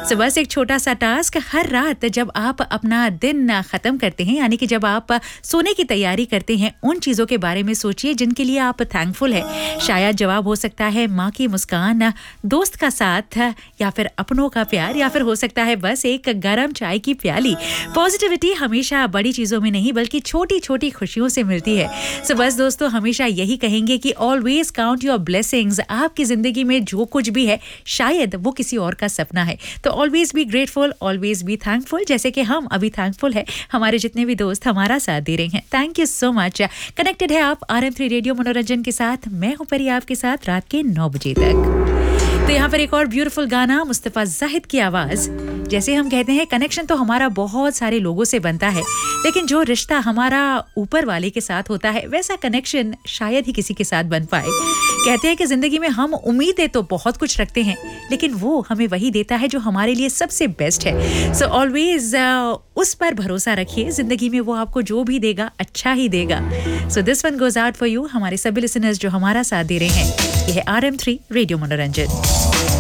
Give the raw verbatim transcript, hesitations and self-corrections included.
so, बस एक छोटा सा टास्क, हर रात जब आप अपना दिन खत्म करते हैं, यानी कि जब आप सोने की तैयारी करते हैं, उन चीजों के बारे में सोचिए जिनके लिए आप थैंकफुल है। शायद जवाब हो सकता है माँ की मुस्कान, दोस्त का साथ, या फिर अपनों का प्यार, या फिर हो सकता है बस एक गरम चाय की प्याली। पॉजिटिविटी हमेशा बड़ी चीजों में नहीं बल्कि छोटी छोटी खुशियों से मिलती है। सो बस दोस्तों, हमेशा यही कहेंगे कि ऑलवेज काउंट योर ब्लेसिंग्स। आपकी जिंदगी में जो कुछ भी है शायद वो किसी और का सपना है, तो always be grateful, always be thankful, जैसे कि हम अभी थैंकफुल है हमारे जितने भी दोस्त हमारा साथ दे रहे हैं। Thank you so much. Connected है आप आर एम थ्री रेडियो मनोरंजन के साथ, मैं हूं परी आपके साथ रात के नौ बजे तक। तो यहाँ पर एक और ब्यूटीफुल गाना, मुस्तफा जाहिद की आवाज। जैसे हम कहते हैं कनेक्शन तो हमारा बहुत सारे लोगों से बनता है, लेकिन जो रिश्ता हमारा ऊपर वाले के साथ होता है वैसा कनेक्शन शायद ही किसी के साथ बन पाए। कहते हैं कि जिंदगी में हम उम्मीदें तो बहुत कुछ रखते हैं, लेकिन वो हमें वही देता है जो हमारे लिए सबसे बेस्ट है। सो ऑलवेज उस पर भरोसा रखिए, जिंदगी में वो आपको जो भी देगा अच्छा ही देगा। So this one goes out for you, हमारे सभी लिसनर्स जो हमारा साथ दे रहे हैं। यह है आर एम थ्री रेडियो मनोरंजन।